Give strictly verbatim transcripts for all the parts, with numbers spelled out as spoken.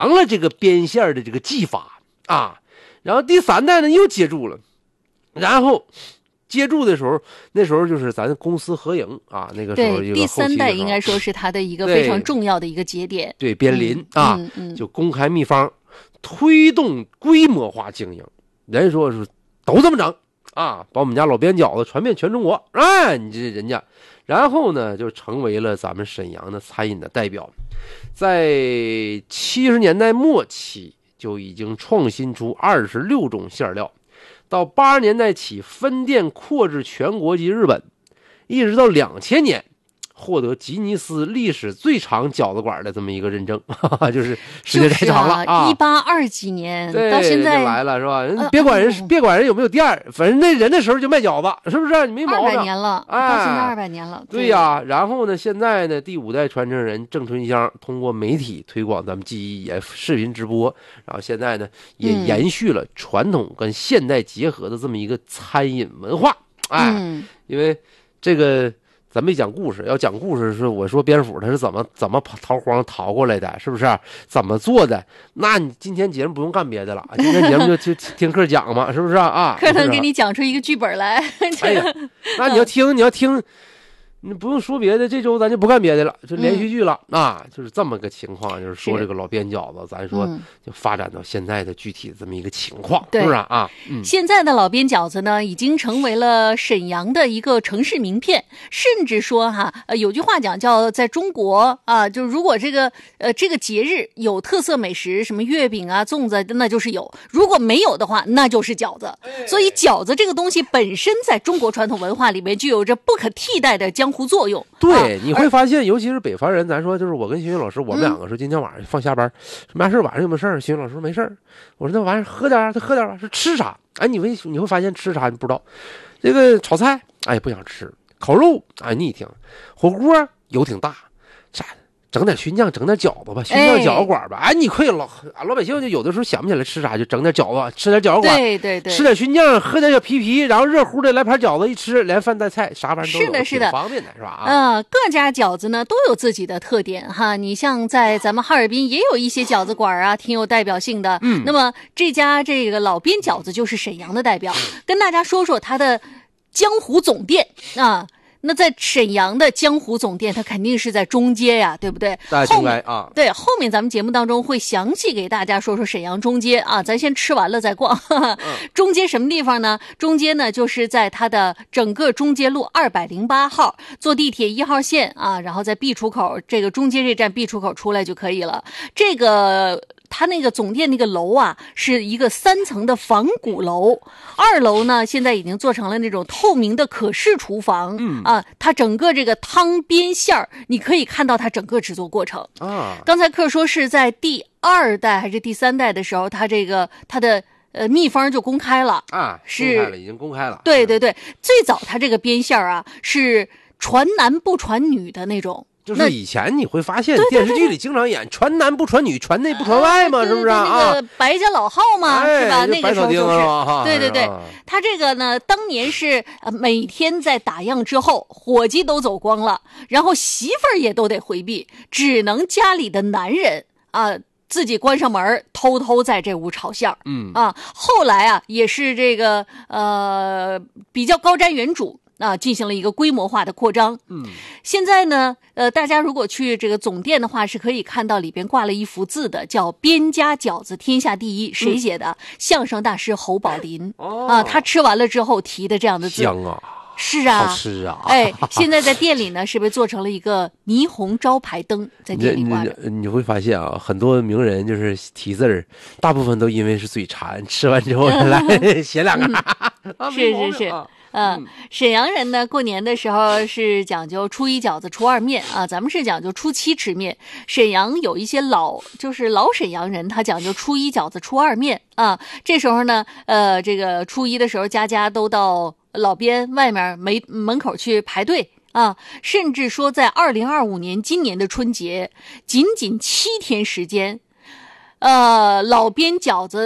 了这个编线的这个技法啊。然后第三代呢又接住了，然后接住的时候，那时候就是咱公私合营啊，那个时候一个对第三代应该说是它的一个非常重要的一个节点。 对，边临、嗯、啊、 嗯嗯， 就公开秘方，推动规模化经营。人说是都这么整啊，把我们家老边饺子传遍全中国，哎，你这人家，然后呢就成为了咱们沈阳的餐饮的代表。在七十年代末期就已经创新出二十六种馅料。到八十年代起，分店扩至全国及日本，一直到两千年，获得吉尼斯历史最长饺子馆的这么一个认证，哈哈，就是时间太长了啊！ 一八二几年对到现在来了是吧？人别管人、呃、别管人有没有店，反正那人的时候就卖饺子，是不是？你没毛病。 二百年了， 哎、 到现在二百年了。 对呀、啊，然后呢，现在呢，第五代传承人郑春香通过媒体推广咱们技艺，也视频直播，然后现在呢，也延续了传统跟现代结合的这么一个餐饮文化。哎， 嗯、 因为这个。咱没讲故事，要讲故事是我说边府他是怎么怎么跑逃荒逃过来的，是不是？怎么做的？那你今天节目不用干别的了，今天节目就就听课讲嘛，是不是啊？ 课能给你讲出一个剧本来。 哎呀，那你要听，你要听。你不用说别的，这周咱就不干别的了，就连续剧了、嗯、啊，就是这么个情况。就是说这个老边饺子，咱说就发展到现在的具体的这么一个情况，是不是啊？ 嗯，现在的老边饺子呢，已经成为了沈阳的一个城市名片，甚至说哈，呃，有句话讲叫在中国啊，就如果这个呃这个节日有特色美食，什么月饼啊、粽子，那就是有；如果没有的话，那就是饺子。所以饺子这个东西本身在中国传统文化里面具有着不可替代的江湖作用。 对，你会发现，尤其是北方人，咱说就是我跟徐云老师，我们两个说今天晚上放下班，什么事晚上有没有事儿？徐云老师说没事儿。我说那晚上喝点，他喝点吧。是吃啥？哎，你会你会发现吃啥你不知道。这个炒菜，哎不想吃；烤肉，哎腻挺；火锅油挺大，啥？整点熏酱，整点饺子吧，熏酱饺子馆吧。哎, 哎，你可以老俺老百姓就有的时候想不起来吃啥，就整点饺子，吃点饺子馆， 对对对， 吃点熏酱，喝点小皮皮，然后热乎的来盘饺子一吃，连饭带菜啥玩意儿都有， 是的，是的， 方便的是吧？ 嗯、呃，各家饺子呢都有自己的特点哈。你像在咱们哈尔滨也有一些饺子馆啊，挺有代表性的。 嗯， 那么这家这个老边饺子就是沈阳的代表，跟大家说说它的江湖总店啊。那在沈阳的江湖总店，它肯定是在中街呀，对不对？ 大家应该啊， 对，后面咱们节目当中会详细给大家说说沈阳中街啊，咱先吃完了再逛。呵呵嗯、 中街什么地方呢？中街呢，就是在它的整个中街路二百零八号，坐地铁一号线啊，然后在 B 出口，这个中街这站 B 出口出来就可以了。这个。它那个总店那个楼啊，是一个三层的仿古楼，二楼呢现在已经做成了那种透明的可视厨房， 嗯啊，它整个这个汤边馅儿，你可以看到它整个制作过程啊。 刚才客说是在第二代还是第三代的时候，它这个它的呃秘方就公开了啊， 是公开了，已经公开了。 对对对，最早它这个边馅儿啊是传男不传女的那种。 就是以前你会发现电视剧里经常演传男不传女，传内不传外嘛，是不是啊？ 那个白家老号嘛，是吧？那个时候就是，对对对，他这个呢，当年是每天在打烊之后，伙计都走光了，然后媳妇儿也都得回避，只能家里的男人啊。自己关上门，偷偷在这屋炒馅儿。 嗯啊，后来啊，也是这个呃比较高瞻远瞩。啊，进行了一个规模化的扩张。 嗯， 现在呢，呃，大家如果去这个总店的话，是可以看到里边挂了一幅字的，叫“边家饺子天下第一”，谁写的？嗯、相声大师侯宝林。 哦， 啊，他吃完了之后提的这样的字。 香啊！ 是啊， 好吃啊！ 哎，现在在店里呢，是不是做成了一个霓虹招牌灯在店里挂着？ 你, 你, 你会发现啊，很多名人就是提字儿，大部分都因为是嘴馋，吃完之后来写两个。 嗯啊、是是是。嗯，沈阳人呢，过年的时候是讲究初一饺子，初二面啊，咱们是讲究初七吃面。沈阳有一些老，就是老沈阳人，他讲究初一饺子，初二面啊。这时候呢，呃，这个初一的时候，家家都到老边外面门门口去排队啊，甚至说在二零二五年今年的春节，仅仅七天时间，呃，老边饺子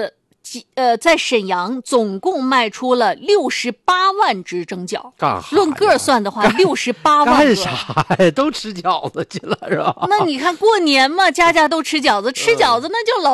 呃，在沈阳总共卖出了六十八万只蒸饺， 干啥？ 论个算的话，六十八万个。 干啥呀？都吃饺子去了是吧？ 那你看过年嘛，家家都吃饺子，吃饺子那就老